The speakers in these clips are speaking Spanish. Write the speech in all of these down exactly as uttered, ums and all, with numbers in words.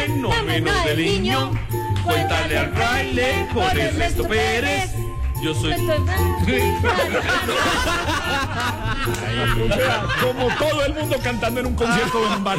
fenómeno del niño. Cuéntale al fraile con Ernesto Pérez. Yo soy... Como todo el mundo cantando en un concierto de un bar.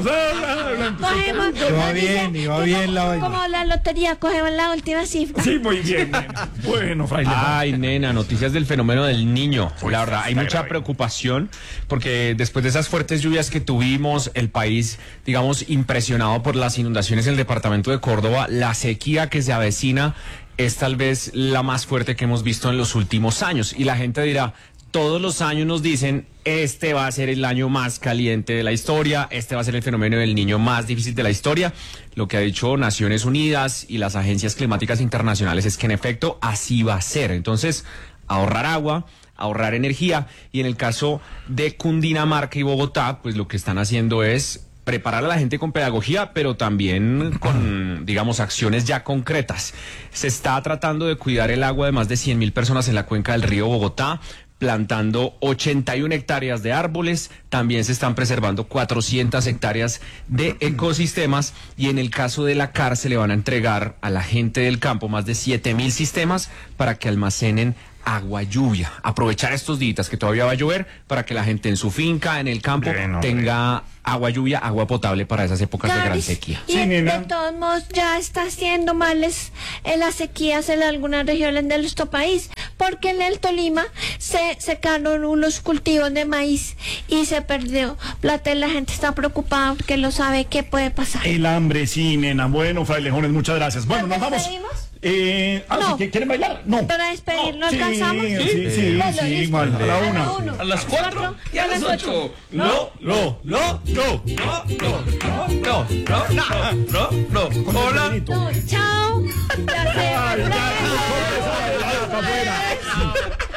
Iba bien, iba bien la vaina. Como la lotería, cogemos la última cifra. Sí, muy bien, nena. Bueno, fraile. Ay, nena, noticias del fenómeno del niño. La verdad, hay mucha preocupación porque después de esas fuertes lluvias que tuvimos, el país, digamos, impresionado por las inundaciones en el departamento de Córdoba, la sequía que se avecina es tal vez la más fuerte que hemos visto en los últimos años. Y la gente dirá, todos los años nos dicen, este va a ser el año más caliente de la historia, este va a ser el fenómeno del niño más difícil de la historia. Lo que ha dicho Naciones Unidas y las agencias climáticas internacionales es que en efecto así va a ser. Entonces, ahorrar agua, ahorrar energía, y en el caso de Cundinamarca y Bogotá, pues lo que están haciendo es preparar a la gente con pedagogía, pero también con, digamos, acciones ya concretas. Se está tratando de cuidar el agua de más de cien mil personas en la cuenca del río Bogotá, plantando ochenta y una hectáreas de árboles, también se están preservando cuatrocientas hectáreas de ecosistemas, y en el caso de la cárcel le van a entregar a la gente del campo más de siete mil sistemas para que almacenen agua lluvia. Aprovechar estos días que todavía va a llover para que la gente en su finca, en el campo, Bueno, tenga agua lluvia, agua potable para esas épocas de gran sequía. Y Sí, de, nena. de todos modos ya está haciendo males en las sequías en algunas regiones de nuestro país, porque en el Tolima se secaron unos cultivos de maíz y se perdió plata, y la gente está preocupada porque no sabe qué puede pasar. El hambre, sí, nena. Bueno, frailejones, muchas gracias. Bueno, nos vamos. despedimos? Eh, ah, No. ¿sí, ¿quieren bailar? No. Para despedirnos, Sí, ¿alcanzamos? sí, sí, sí, Bueno, sí, listo. igual, a la A una. la uno. A las cuatro y a las ocho. No, no, no, no. No, no, no, no, no, no, no. Hola. No, chao. Ya se Ay, va. ya, corte, sale, ya, para afuera.